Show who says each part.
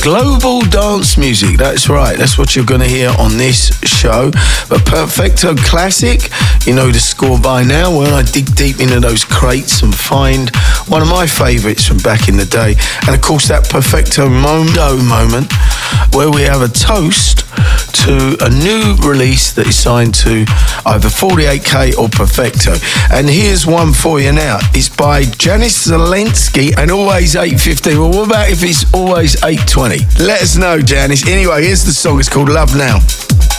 Speaker 1: global dance music. That's right. That's what you're going to hear on this show. But Perfecto Classic, you know the score by now. When I dig deep into those crates and find one of my favourites from back in the day. And of course that Perfecto moment where we have a toast to a new release that is signed to either 48K or Perfecto. And here's one for you now. It's by Janis Zelensky and always 8:15. Well, what about if it's always 8:20? Let us know, Janis. Anyway, here's the song. It's called Love Now.